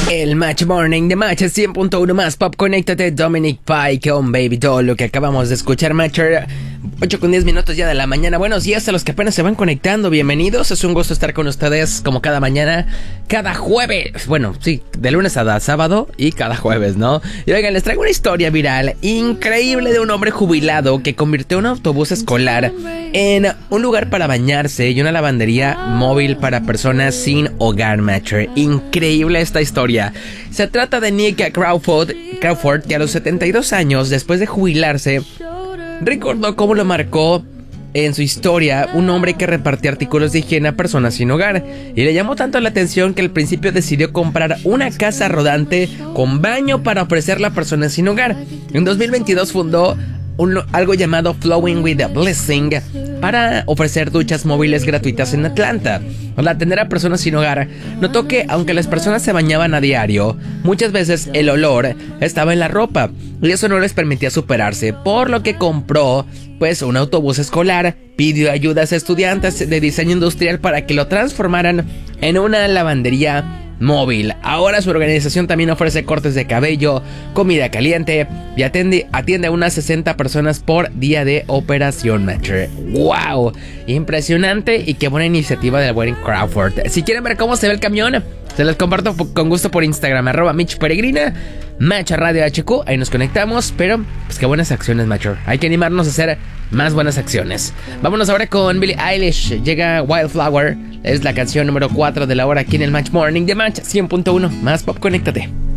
El Match Morning de Match 100.1 más Pop. Conéctate, Dominic Pike con Baby Doll. Lo que acabamos de escuchar, Matcher. 8:10 ya de la mañana. Buenos días a los que apenas se van conectando. Bienvenidos. Es un gusto estar con ustedes como cada mañana, cada jueves. Bueno, sí, de lunes a sábado y cada jueves, ¿no? Y oigan, les traigo una historia viral increíble de un hombre jubilado que convirtió un autobús escolar en un lugar para bañarse y una lavandería móvil para personas sin hogar, Matcher. Increíble esta historia. Se trata de Nick Crawford, que a los 72 años, después de jubilarse, recordó cómo lo marcó en su historia un hombre que repartía artículos de higiene a personas sin hogar, y le llamó tanto la atención que al principio decidió comprar una casa rodante con baño para ofrecerla a personas sin hogar. En 2022 fundó algo llamado Flowing with a Blessing para ofrecer duchas móviles gratuitas en Atlanta. Al atender a personas sin hogar, notó que aunque las personas se bañaban a diario, muchas veces el olor estaba en la ropa y eso no les permitía superarse, por lo que compró un autobús escolar, pidió ayuda a estudiantes de diseño industrial para que lo transformaran en una lavandería móvil. Ahora su organización también ofrece cortes de cabello, comida caliente y atiende a unas 60 personas por día de operación, Matcher. ¡Wow! Impresionante y qué buena iniciativa del buen Crawford. Si quieren ver cómo se ve el camión, se los comparto con gusto por Instagram, @MitchPeregrina, Match Radio HQ, ahí nos conectamos, pero pues qué buenas acciones, Matcher. Hay que animarnos a hacer más buenas acciones. Vámonos ahora con Billie Eilish. Llega Wildflower, es la canción número 4 de la hora aquí en el Match Morning de Match 100.1 más Pop. Conéctate.